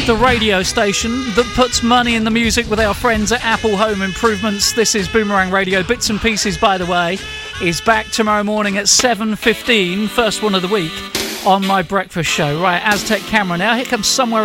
the radio station that puts money in the music with our friends at Apple Home Improvements. This is Boomerang Radio. Bits and Pieces, by the way, is back tomorrow morning at 7:15, first one of the week, on my breakfast show. Right, Aztec Camera now. Here comes Somewhere